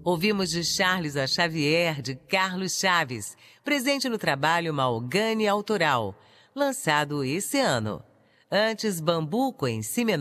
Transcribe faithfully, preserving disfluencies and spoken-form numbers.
Ouvimos de Charles A. Xavier, de Carlos Chaves, presente no trabalho Malgani Autoral, lançado esse ano. Antes, Bambuco, em si menor,